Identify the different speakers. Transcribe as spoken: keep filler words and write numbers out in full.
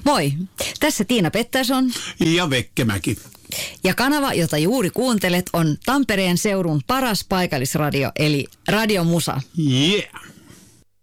Speaker 1: Moi, tässä Tiina Pettersson.
Speaker 2: Ja Vekkemäki.
Speaker 1: Ja kanava, jota juuri kuuntelet, on Tampereen seudun paras paikallisradio, eli Radio Musa.
Speaker 2: Yeah.